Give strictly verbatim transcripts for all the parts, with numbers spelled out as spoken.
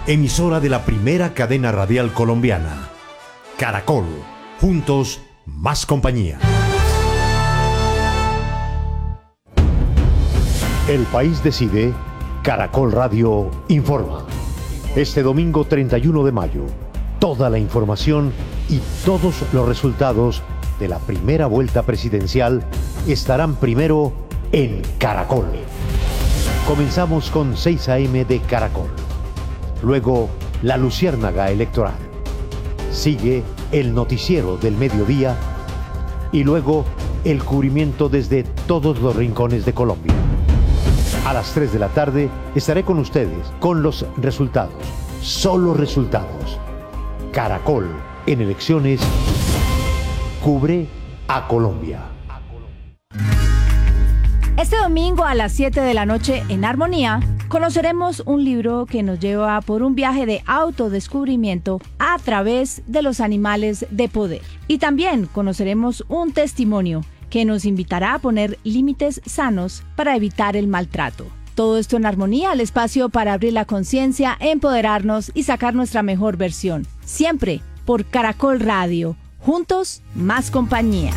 emisora de la primera cadena radial colombiana. Caracol, juntos, más compañía. El país decide, Caracol Radio informa. Este domingo treinta y uno de mayo, toda la información y todos los resultados de la primera vuelta presidencial estarán primero en Caracol. Comenzamos con seis a eme de Caracol. Luego, la luciérnaga electoral. Sigue el noticiero del mediodía y luego el cubrimiento desde todos los rincones de Colombia. A las tres de la tarde estaré con ustedes con los resultados, solo resultados. Caracol en elecciones cubre a Colombia. Este domingo a las siete de la noche en Armonía conoceremos un libro que nos lleva por un viaje de autodescubrimiento a través de los animales de poder. Y también conoceremos un testimonio que nos invitará a poner límites sanos para evitar el maltrato. Todo esto en Armonía, el espacio para abrir la conciencia, empoderarnos y sacar nuestra mejor versión. Siempre por Caracol Radio. Juntos, más compañía.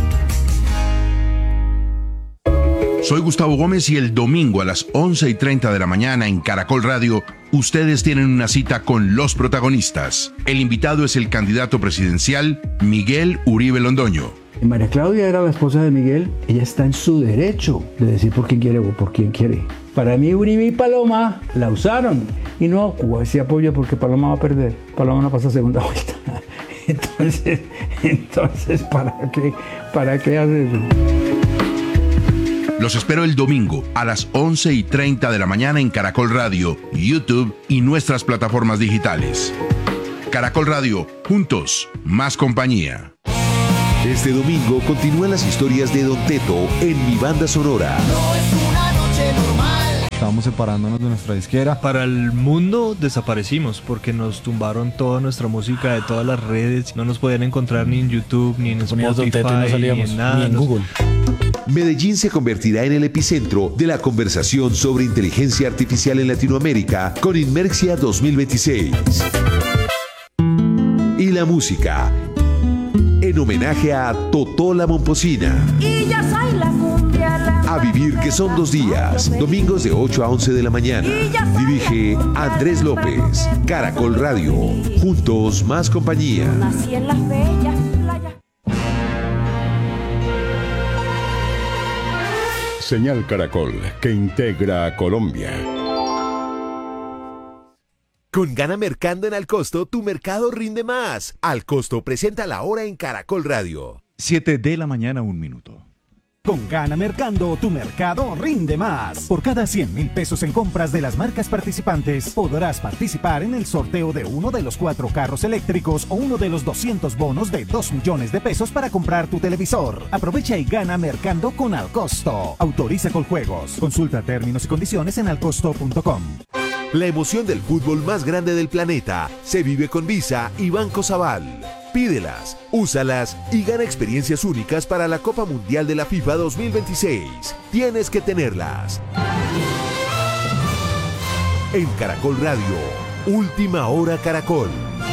Soy Gustavo Gómez y el domingo a las once y treinta de la mañana en Caracol Radio, ustedes tienen una cita con los protagonistas. El invitado es el candidato presidencial Miguel Uribe Londoño. María Claudia era la esposa de Miguel. Ella está en su derecho de decir por quién quiere o por quién quiere. Para mí, Uribe y Paloma la usaron. Y no, Cuba sí apoya porque Paloma va a perder. Paloma no pasa segunda vuelta. Entonces, entonces ¿para qué, para qué hacer eso? Los espero el domingo a las once y treinta de la mañana en Caracol Radio, YouTube y nuestras plataformas digitales. Caracol Radio, juntos, más compañía. Este domingo continúan las historias de Don Teto en Mi Banda Sonora. No es una noche normal. Estábamos separándonos de nuestra disquera. Para el mundo desaparecimos porque nos tumbaron toda nuestra música de todas las redes. No nos podían encontrar ni en YouTube, ni en Spotify, no salíamos, ni en nada. Ni en Google. Medellín se convertirá en el epicentro de la conversación sobre inteligencia artificial en Latinoamérica con Inmerxia dos mil veintiséis. Y la música, en homenaje a Totó la Momposina. Y ya soy la cumbia, la A vivir que son dos días, domingos de ocho a once de la mañana. Dirige Andrés López, Caracol Radio, juntos más compañía. Nací en las bellas playas. Señal Caracol, que integra a Colombia. Con Gana Mercando en Alcosto, tu mercado rinde más. Alcosto presenta la hora en Caracol Radio. siete de la mañana, un minuto. Con Gana Mercando, tu mercado rinde más. Por cada cien mil pesos en compras de las marcas participantes, podrás participar en el sorteo de uno de los cuatro carros eléctricos o uno de los doscientos bonos de dos millones de pesos para comprar tu televisor. Aprovecha y gana mercando con Alcosto. Autoriza Coljuegos. Consulta términos y condiciones en alcosto punto com. La emoción del fútbol más grande del planeta se vive con Visa y Banco Sabal. Pídelas, úsalas y gana experiencias únicas para la Copa Mundial de la FIFA dos mil veintiséis. Tienes que tenerlas. En Caracol Radio, Última Hora Caracol.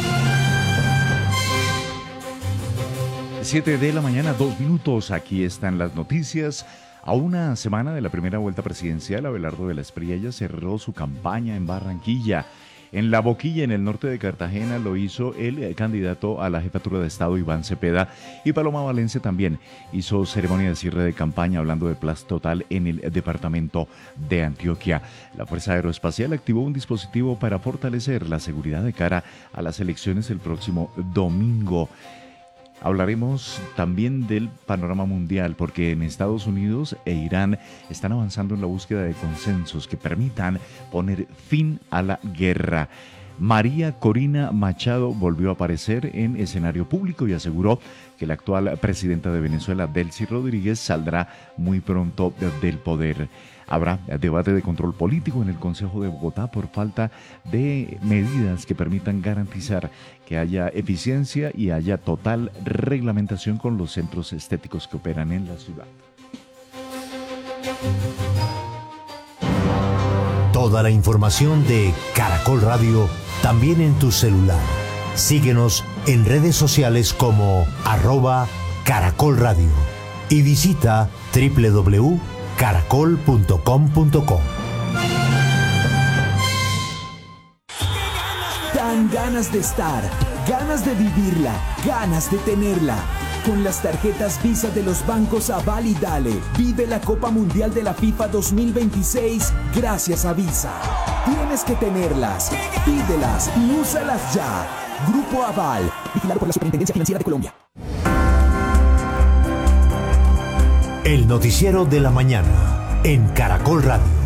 siete de la mañana, dos minutos. Aquí están las noticias. A una semana de la primera vuelta presidencial, Abelardo de la Espriella cerró su campaña en Barranquilla. En La Boquilla, en el norte de Cartagena, lo hizo el candidato a la jefatura de Estado, Iván Cepeda, y Paloma Valencia también hizo ceremonia de cierre de campaña hablando de Plaza Total en el departamento de Antioquia. La Fuerza Aeroespacial activó un dispositivo para fortalecer la seguridad de cara a las elecciones el próximo domingo. Hablaremos también del panorama mundial, porque en Estados Unidos e Irán están avanzando en la búsqueda de consensos que permitan poner fin a la guerra. María Corina Machado volvió a aparecer en escenario público y aseguró que la actual presidenta de Venezuela, Delcy Rodríguez, saldrá muy pronto del poder. Habrá debate de control político en el Consejo de Bogotá por falta de medidas que permitan garantizar que haya eficiencia y haya total reglamentación con los centros estéticos que operan en la ciudad. Toda la información de Caracol Radio también en tu celular. Síguenos en redes sociales como arroba Caracol Radio y visita doble u doble u doble u punto caracol punto com punto co. Dan ganas de estar, ganas de vivirla, ganas de tenerla. Con las tarjetas Visa de los bancos Aval y Dale, vive la Copa Mundial de la FIFA dos mil veintiséis gracias a Visa. Tienes que tenerlas, pídelas y úsalas ya. Grupo Aval, vigilado por la Superintendencia Financiera de Colombia. El noticiero de la mañana en Caracol Radio.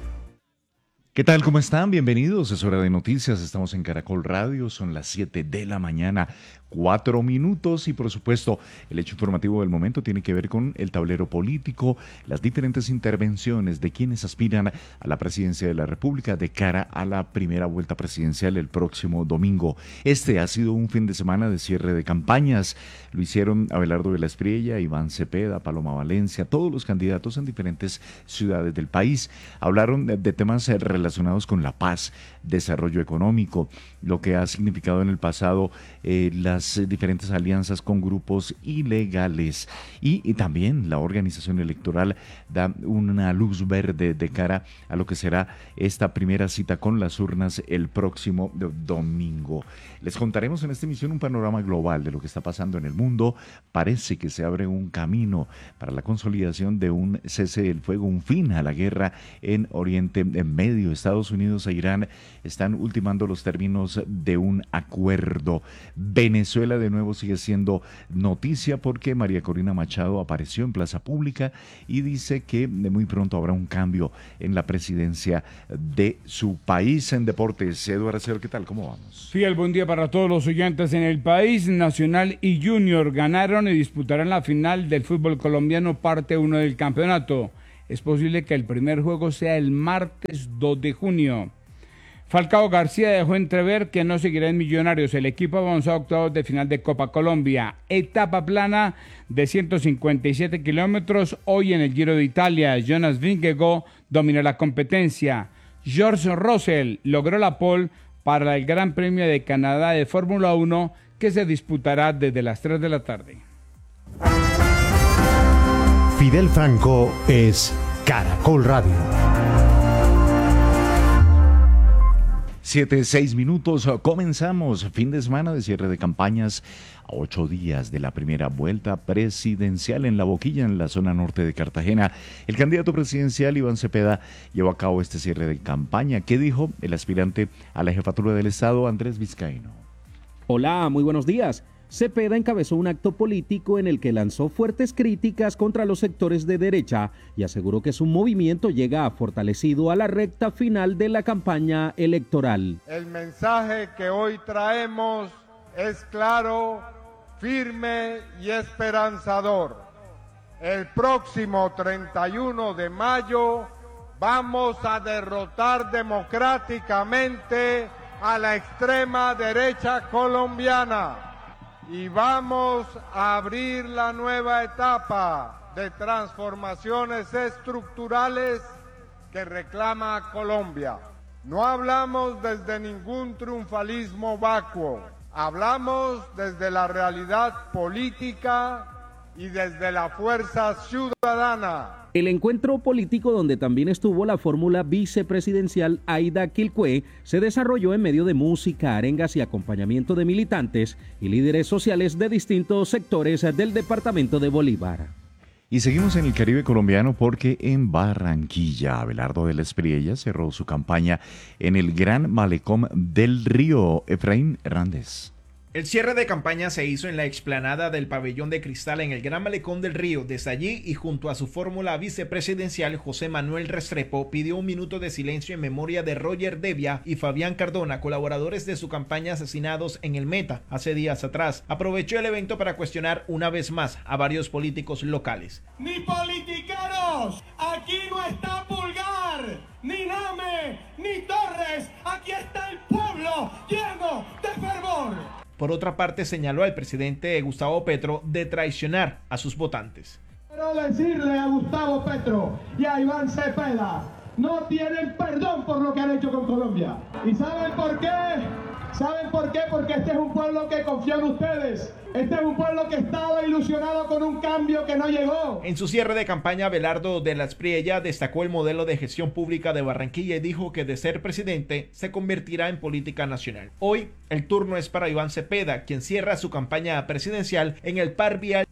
¿Qué tal? ¿Cómo están? Bienvenidos. Es hora de noticias. Estamos en Caracol Radio. Son las siete de la mañana, cuatro minutos. Y por supuesto, el hecho informativo del momento tiene que ver con el tablero político, las diferentes intervenciones de quienes aspiran a la presidencia de la República de cara a la primera vuelta presidencial el próximo domingo. Este ha sido un fin de semana de cierre de campañas. Lo hicieron Abelardo de la Espriella, Iván Cepeda, Paloma Valencia, todos los candidatos en diferentes ciudades del país. Hablaron de, de temas relacionados relacionados con la paz, desarrollo económico, lo que ha significado en el pasado eh, las diferentes alianzas con grupos ilegales y, y también la organización electoral da una luz verde de cara a lo que será esta primera cita con las urnas el próximo domingo. Les contaremos en esta emisión un panorama global de lo que está pasando en el mundo. Parece que se abre un camino para la consolidación de un cese del fuego, un fin a la guerra en Oriente Medio. Estados Unidos e Irán están ultimando los términos de un acuerdo. Venezuela de nuevo sigue siendo noticia porque María Corina Machado apareció en plaza pública y dice que muy pronto habrá un cambio en la presidencia de su país. En deportes, Eduardo Arcero, ¿qué tal? ¿Cómo vamos? Fiel, buen día para todos los oyentes en el país. Nacional y Junior ganaron y disputarán la final del fútbol colombiano parte uno del campeonato. Es posible que el primer juego sea el martes dos de junio. Falcao García dejó entrever que no seguirá en Millonarios. El equipo avanzó a octavos de final de Copa Colombia. Etapa plana de ciento cincuenta y siete kilómetros. Hoy en el Giro de Italia, Jonas Vingegaard dominó la competencia. George Russell logró la pole para el Gran Premio de Canadá de Fórmula uno que se disputará desde las tres de la tarde. Fidel Franco es Caracol Radio. Siete, seis minutos, comenzamos. Fin de semana de cierre de campañas a ocho días de la primera vuelta presidencial en La Boquilla, en la zona norte de Cartagena. El candidato presidencial Iván Cepeda llevó a cabo este cierre de campaña. ¿Qué dijo el aspirante a la jefatura del Estado, Andrés Vizcaíno? Hola, muy buenos días. Cepeda encabezó un acto político en el que lanzó fuertes críticas contra los sectores de derecha y aseguró que su movimiento llega fortalecido a la recta final de la campaña electoral. El mensaje que hoy traemos es claro, firme y esperanzador. El próximo treinta y uno de mayo vamos a derrotar democráticamente a la extrema derecha colombiana. Y vamos a abrir la nueva etapa de transformaciones estructurales que reclama Colombia. No hablamos desde ningún triunfalismo vacuo, hablamos desde la realidad política y desde la fuerza ciudadana. El encuentro político, donde también estuvo la fórmula vicepresidencial Aida Quilcué, se desarrolló en medio de música, arengas y acompañamiento de militantes y líderes sociales de distintos sectores del departamento de Bolívar. Y seguimos en el Caribe colombiano porque en Barranquilla, Abelardo de la Espriella cerró su campaña en el Gran Malecón del Río. Efraín Hernández. El cierre de campaña se hizo en la explanada del Pabellón de Cristal en el Gran Malecón del Río. Desde allí y junto a su fórmula vicepresidencial, José Manuel Restrepo pidió un minuto de silencio en memoria de Roger Devia y Fabián Cardona, colaboradores de su campaña asesinados en el Meta hace días atrás. Aprovechó el evento para cuestionar una vez más a varios políticos locales. Ni politiqueros, aquí no está Pulgar, ni Name, ni Torres, aquí está el pueblo lleno de fervor. Por otra parte, señaló al presidente Gustavo Petro de traicionar a sus votantes. Quiero decirle a Gustavo Petro y a Iván Cepeda, no tienen perdón por lo que han hecho con Colombia. ¿Y saben por qué? ¿Saben por qué? Porque este es un pueblo que confió en ustedes. Este es un pueblo que estaba ilusionado con un cambio que no llegó. En su cierre de campaña, Abelardo de la Espriella destacó el modelo de gestión pública de Barranquilla y dijo que de ser presidente se convertirá en política nacional. Hoy el turno es para Iván Cepeda, quien cierra su campaña presidencial en el Par Vial.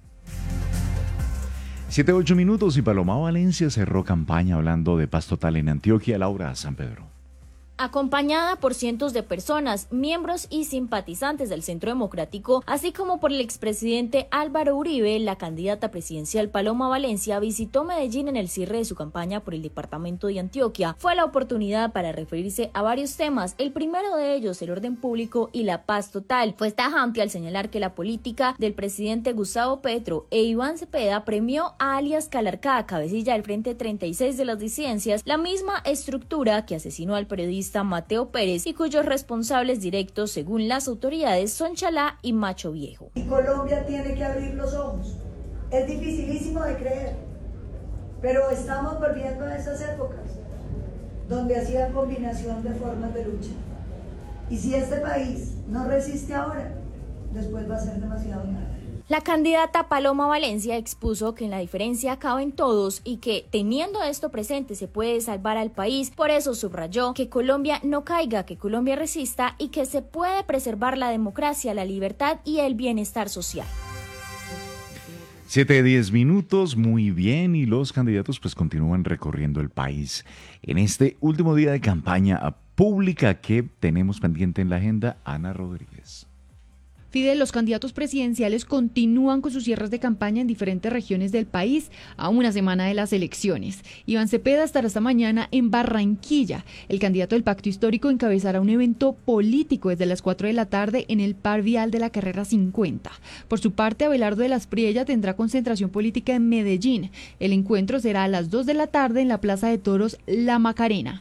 Siete, ocho minutos y Paloma Valencia cerró campaña hablando de paz total en Antioquia. Laura San Pedro. Acompañada por cientos de personas, miembros y simpatizantes del Centro Democrático, así como por el expresidente Álvaro Uribe, la candidata presidencial Paloma Valencia visitó Medellín en el cierre de su campaña por el departamento de Antioquia. Fue la oportunidad para referirse a varios temas, el primero de ellos el orden público y la paz total. Fue tajante al señalar que la política del presidente Gustavo Petro e Iván Cepeda premió a alias Calarcá, cabecilla del Frente treinta y seis de las disidencias, la misma estructura que asesinó al periodista Mateo Pérez y cuyos responsables directos, según las autoridades, son Chalá y Macho Viejo. Y Colombia tiene que abrir los ojos. Es dificilísimo de creer, pero estamos volviendo a esas épocas donde hacían combinación de formas de lucha. Y si este país no resiste ahora, después va a ser demasiado tarde. La candidata Paloma Valencia expuso que en la diferencia caben todos y que, teniendo esto presente, se puede salvar al país. Por eso subrayó que Colombia no caiga, que Colombia resista y que se puede preservar la democracia, la libertad y el bienestar social. Siete, diez minutos, muy bien, y los candidatos pues continúan recorriendo el país. En este último día de campaña pública que tenemos pendiente en la agenda, Ana Rodríguez. Fidel, los candidatos presidenciales continúan con sus cierres de campaña en diferentes regiones del país a una semana de las elecciones. Iván Cepeda estará esta mañana en Barranquilla. El candidato del Pacto Histórico encabezará un evento político desde las cuatro de la tarde en el Par Vial de la Carrera cincuenta. Por su parte, Abelardo de la Espriella tendrá concentración política en Medellín. El encuentro será a las dos de la tarde en la Plaza de Toros La Macarena.